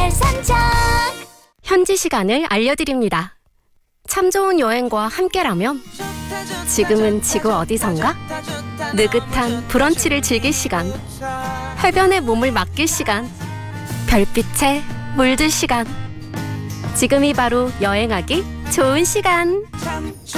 달 산책. 현지 시간을 알려드립니다. 참 좋은 여행과 함께라면 지금은 지구 어디선가? 느긋한 브런치를 즐길 시간, 해변에 몸을 맡길 시간, 별빛에 물들 시간. 지금이 바로 여행하기 좋은 시간.